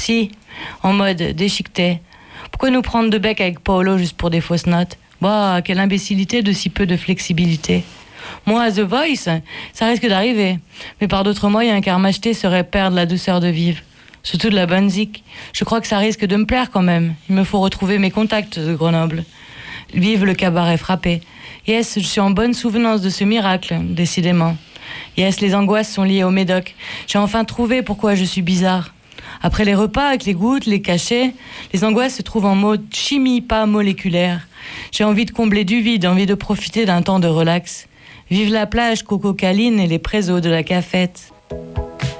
Si, en mode déchiqueté. Pourquoi nous prendre de bec avec Paolo juste pour des fausses notes? Bah, quelle imbécilité de si peu de flexibilité. Moi, à The Voice, ça risque d'arriver. Mais par d'autres moyens, car m'acheter serait perdre la douceur de vivre. Surtout de la bonne zik. Je crois que ça risque de me plaire quand même. Il me faut retrouver mes contacts de Grenoble. Vive le cabaret frappé. Yes, je suis en bonne souvenance de ce miracle, décidément. Yes, les angoisses sont liées au médoc. J'ai enfin trouvé pourquoi je suis bizarre. Après les repas avec les gouttes, les cachets, les angoisses se trouvent en mode chimie, pas moléculaire. J'ai envie de combler du vide, envie de profiter d'un temps de relax. Vive la plage, Coco Caline et les présos de la cafette.